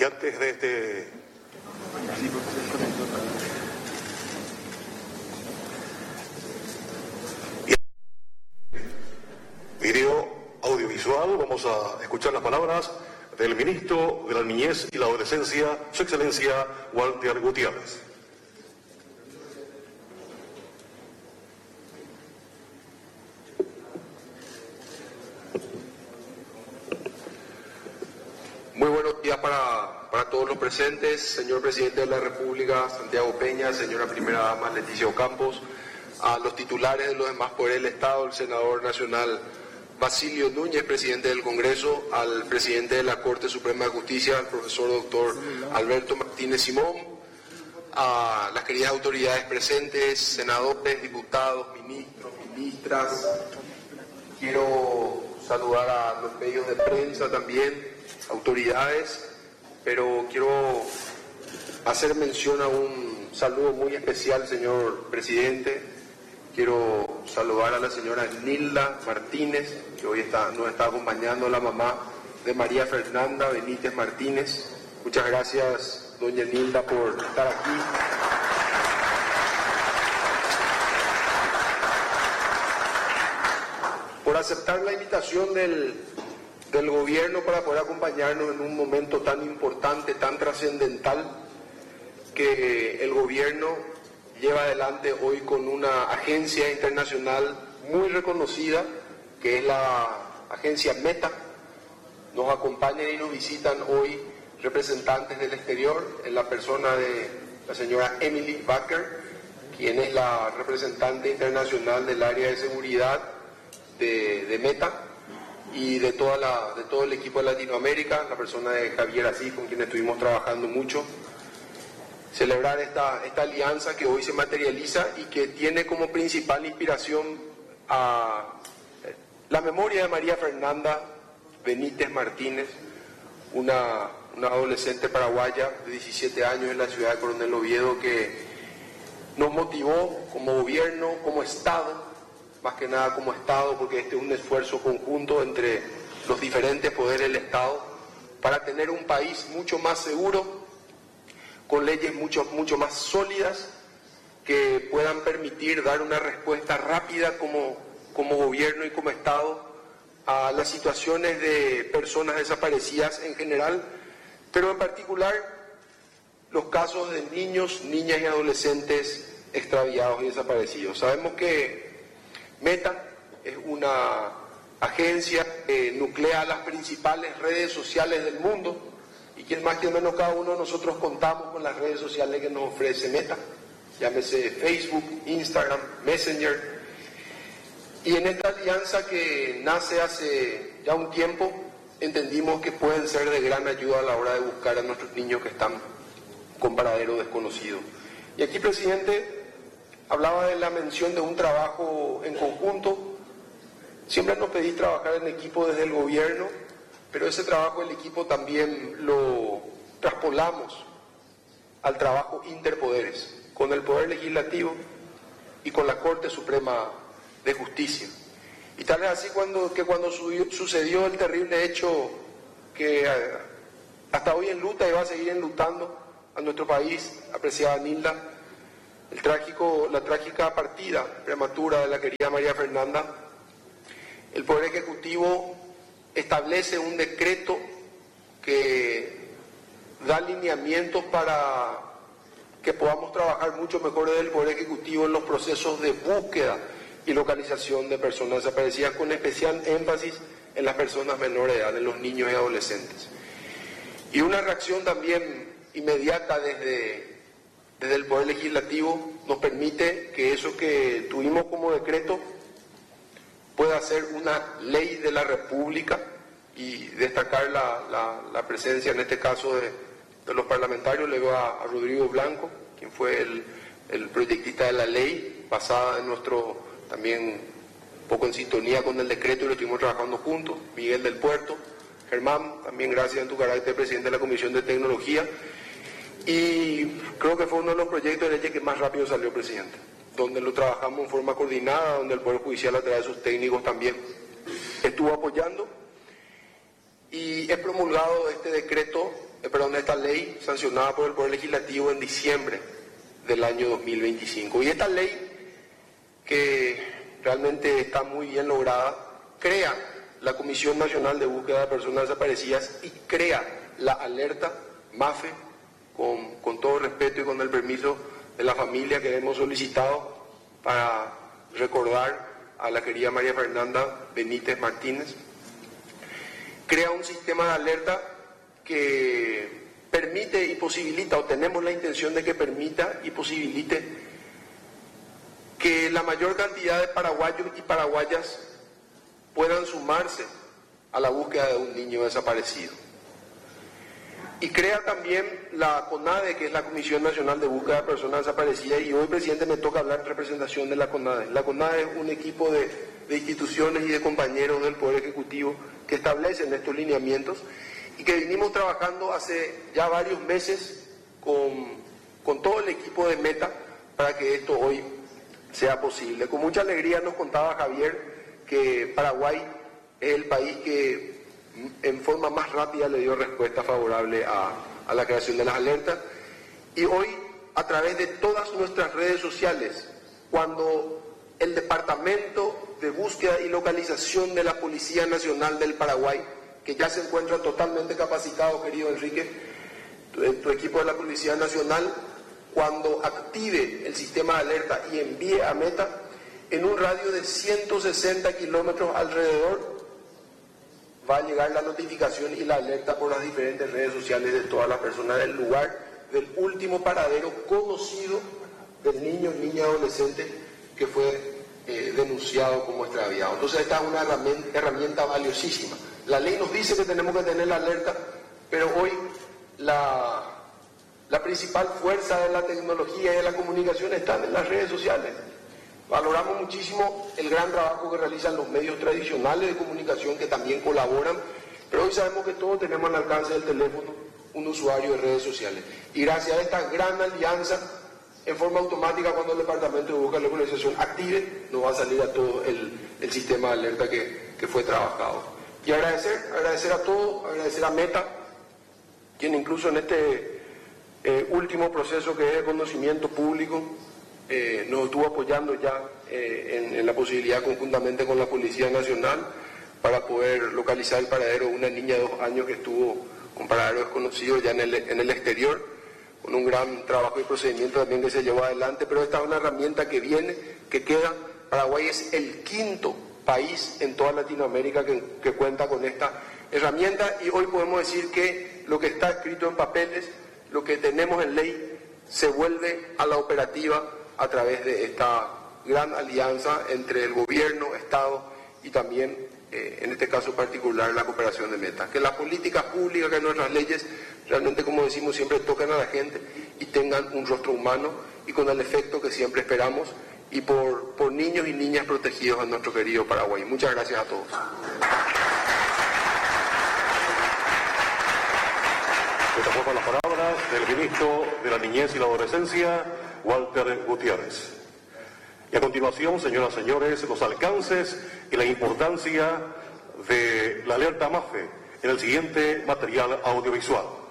antes de este... Video audiovisual, vamos a escuchar las palabras del ministro de la Niñez y la Adolescencia, Su Excelencia Walter Gutiérrez. Muy buenos días para todos los presentes, señor presidente de la República, Santiago Peña, señora primera dama Leticia Ocampos, a los titulares de los demás poderes del Estado, el senador nacional Basilio Núñez, presidente del Congreso, al presidente de la Corte Suprema de Justicia, al profesor doctor Alberto Martínez Simón, a las queridas autoridades presentes, senadores, diputados, ministros, ministras. Quiero saludar a los medios de prensa también, autoridades, pero quiero hacer mención a un saludo muy especial, señor presidente. Quiero saludar a la señora Nilda Martínez, que hoy nos está acompañando, la mamá de María Fernanda Benítez Martínez. Muchas gracias, doña Nilda, por estar aquí. Por aceptar la invitación del gobierno para poder acompañarnos en un momento tan importante, tan trascendental, que el gobierno lleva adelante hoy con una agencia internacional muy reconocida, que es la agencia Meta. Nos acompañan y nos visitan hoy representantes del exterior, en la persona de la señora Emily Baker, quien es la representante internacional del área de seguridad de Meta, y de todo el equipo de Latinoamérica, la persona de Javier Asís, con quien estuvimos trabajando mucho. Celebrar esta alianza que hoy se materializa y que tiene como principal inspiración a la memoria de María Fernanda Benítez Martínez, una adolescente paraguaya de 17 años en la ciudad de Coronel Oviedo, que nos motivó como gobierno, como Estado, más que nada como Estado, porque este es un esfuerzo conjunto entre los diferentes poderes del Estado para tener un país mucho más seguro, con leyes mucho más sólidas, que puedan permitir dar una respuesta rápida como gobierno y como Estado a las situaciones de personas desaparecidas en general, pero en particular los casos de niños, niñas y adolescentes extraviados y desaparecidos. Sabemos que Meta es una agencia que nuclea las principales redes sociales del mundo, y quien más que menos cada uno de nosotros contamos con las redes sociales que nos ofrece Meta, llámese Facebook, Instagram, Messenger. Y en esta alianza que nace hace ya un tiempo, entendimos que pueden ser de gran ayuda a la hora de buscar a nuestros niños que están con paradero desconocido. Y aquí, presidente, hablaba de la mención de un trabajo en conjunto. Siempre nos pedís trabajar en equipo desde el gobierno, pero ese trabajo en equipo también lo traspolamos al trabajo interpoderes, con el Poder Legislativo y con la Corte Suprema de Justicia. Y tal es así que cuando sucedió el terrible hecho que hasta hoy enluta y va a seguir enlutando a nuestro país, apreciada Nilda, la trágica partida prematura de la querida María Fernanda, el Poder Ejecutivo establece un decreto que da lineamientos para que podamos trabajar mucho mejor desde el Poder Ejecutivo en los procesos de búsqueda y localización de personas desaparecidas, con especial énfasis en las personas menores de edad, en los niños y adolescentes. Y una reacción también inmediata desde el Poder Legislativo nos permite que eso que tuvimos como decreto pueda ser una ley de la República, y destacar la presencia en este caso de los parlamentarios. Le veo a Rodrigo Blanco, quien fue el proyectista de la ley, basada en nuestro, también un poco en sintonía con el decreto, y lo estuvimos trabajando juntos. Miguel del Puerto, Germán, también gracias en tu carácter presidente de la Comisión de Tecnología, y creo que fue uno de los proyectos de ley que más rápido salió, presidente, donde lo trabajamos en forma coordinada, donde el Poder Judicial a través de sus técnicos también estuvo apoyando, y es promulgado este decreto esta ley sancionada por el Poder Legislativo en diciembre del año 2025. Y esta ley, que realmente está muy bien lograda, crea la Comisión Nacional de Búsqueda de Personas Desaparecidas y crea la alerta MAFE, con todo respeto y con el permiso de la familia que hemos solicitado para recordar a la querida María Fernanda Benítez Martínez. Crea un sistema de alerta que permite y posibilita, o tenemos la intención de que permita y posibilite que la mayor cantidad de paraguayos y paraguayas puedan sumarse a la búsqueda de un niño desaparecido. Y crea también la CONADE, que es la Comisión Nacional de Búsqueda de Personas Desaparecidas, y hoy, presidente, me toca hablar en representación de la CONADE. La CONADE es un equipo de instituciones y de compañeros del Poder Ejecutivo que establecen estos lineamientos y que vinimos trabajando hace ya varios meses con todo el equipo de Meta para que esto hoy sea posible. Con mucha alegría nos contaba Javier que Paraguay es el país que en forma más rápida le dio respuesta favorable a la creación de las alertas, y hoy, a través de todas nuestras redes sociales, cuando el Departamento de Búsqueda y Localización de la Policía Nacional del Paraguay, que ya se encuentra totalmente capacitado, querido Enrique, tu equipo de la Policía Nacional, cuando active el sistema de alerta y envíe a Meta, en un radio de 160 kilómetros alrededor, va a llegar la notificación y la alerta por las diferentes redes sociales de todas las personas del lugar, del último paradero conocido del niño, niña, adolescente que fue denunciado como extraviado. Entonces esta es una herramienta valiosísima. La ley nos dice que tenemos que tener la alerta, pero hoy la principal fuerza de la tecnología y de la comunicación está en las redes sociales. Valoramos muchísimo el gran trabajo que realizan los medios tradicionales de comunicación, que también colaboran, pero hoy sabemos que todos tenemos al alcance del teléfono un usuario de redes sociales. Y gracias a esta gran alianza, en forma automática, cuando el Departamento de Búsqueda y Localización active, nos va a salir a todo el sistema de alerta que fue trabajado. Y agradecer a todos, agradecer a Meta, quien incluso en este último proceso que es de conocimiento público, nos estuvo apoyando ya en la posibilidad, conjuntamente con la Policía Nacional, para poder localizar el paradero de una niña de 2 años que estuvo con paradero desconocido ya en el exterior, con un gran trabajo y procedimiento también que se llevó adelante. Pero esta es una herramienta que viene, que queda. Paraguay es el 5º país en toda Latinoamérica que cuenta con esta herramienta, y hoy podemos decir que lo que está escrito en papeles, lo que tenemos en ley, se vuelve a la operativa a través de esta gran alianza entre el gobierno, Estado y también, en este caso particular, la cooperación de Meta. Que las políticas públicas, que nuestras leyes, realmente, como decimos siempre, toquen a la gente y tengan un rostro humano y con el efecto que siempre esperamos, y por niños y niñas protegidos en nuestro querido Paraguay. Muchas gracias a todos. Estas fueron las palabras del ministro de la Niñez y la Adolescencia, Walter Gutiérrez. Y a continuación, señoras y señores, los alcances y la importancia de la alerta MAFE en el siguiente material audiovisual.